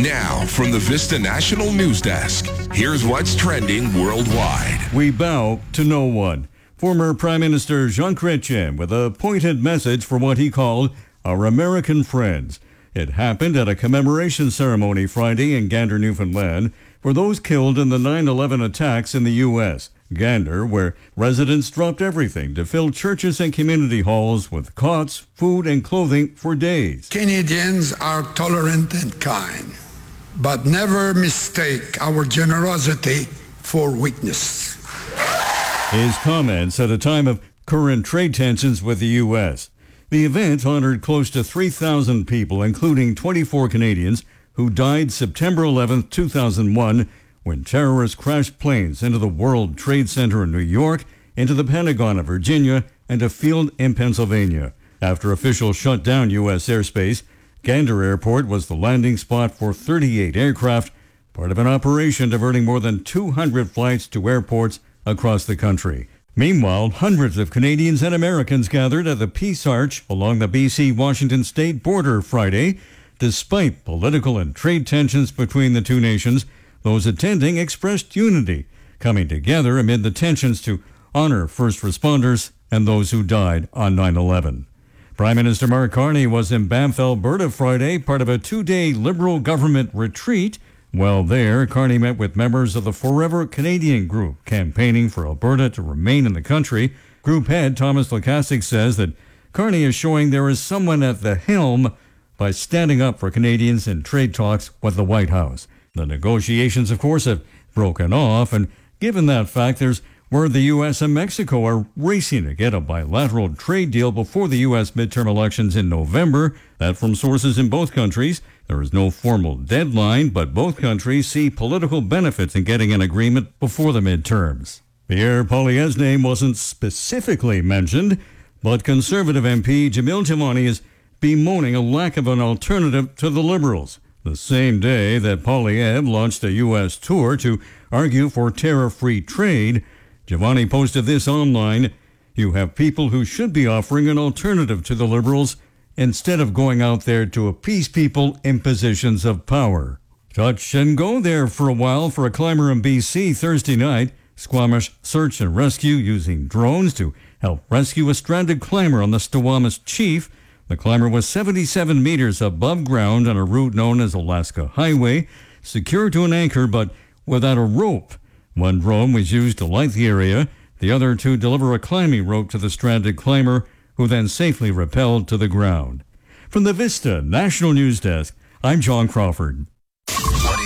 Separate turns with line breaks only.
Now, from the Vista National News Desk, here's what's trending worldwide.
We bow to no one. Former Prime Minister Jean Chrétien with a pointed message for what he called our American friends. It happened at a commemoration ceremony Friday in Gander, Newfoundland, for those killed in the 9/11 attacks in the U.S. Gander, where residents dropped everything to fill churches and community halls with cots, food, and clothing for days.
Canadians are tolerant and kind, but never mistake our generosity for weakness.
His comments at a time of current trade tensions with the U.S. The event honored close to 3,000 people, including 24 Canadians, who died September 11, 2001, when terrorists crashed planes into the World Trade Center in New York, into the Pentagon of Virginia, and a field in Pennsylvania. After officials shut down U.S. airspace, Gander Airport was the landing spot for 38 aircraft, part of an operation diverting more than 200 flights to airports across the country. Meanwhile, hundreds of Canadians and Americans gathered at the Peace Arch along the BC-Washington state border Friday. Despite political and trade tensions between the two nations, those attending expressed unity, coming together amid the tensions to honor first responders and those who died on 9/11. Prime Minister Mark Carney was in Banff, Alberta Friday, part of a two-day Liberal government retreat. While there, Carney met with members of the Forever Canadian group, campaigning for Alberta to remain in the country. Group head Thomas Lukasik says that Carney is showing there is someone at the helm by standing up for Canadians in trade talks with the White House. The negotiations, of course, have broken off, and given that fact, there's word the U.S. and Mexico are racing to get a bilateral trade deal before the U.S. midterm elections in November. That from sources in both countries. There is no formal deadline, but both countries see political benefits in getting an agreement before the midterms. Pierre Poilievre's name wasn't specifically mentioned, but Conservative MP Jamil Jomani is bemoaning a lack of an alternative to the Liberals. The same day that Poilievre launched a U.S. tour to argue for tariff-free trade, Jomani posted this online: "You have people who should be offering an alternative to the Liberals instead of going out there to appease people in positions of power." Touch and go there for a while for a climber in BC Thursday night. Squamish search and rescue using drones to help rescue a stranded climber on the Squamish Chief. The climber was 77 meters above ground on a route known as Alaska Highway, secured to an anchor but without a rope. One drone was used to light the area, the other to deliver a climbing rope to the stranded climber, who then safely rappelled to the ground. From the Vista National News Desk, I'm John Crawford.